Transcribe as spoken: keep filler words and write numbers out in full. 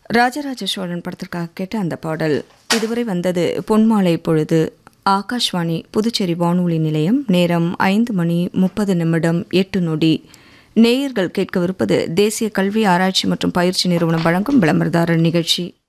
ராஜராஜ சோழன் படத்திற்காக கேட்ட அந்த பாடல். இதுவரை வந்தது பொன்மாலை பொழுது. ஆகாஷ்வாணி புதுச்சேரி வானொலி நிலையம். நேரம் ஐந்து மணி முப்பது நிமிடம் எட்டு நொடி. நேயர்கள் கேட்கவிருப்பது தேசிய கல்வி ஆராய்ச்சி மற்றும் பயிற்சி நிறுவனம் வழங்கும் விளம்பரதாரர் நிகழ்ச்சி.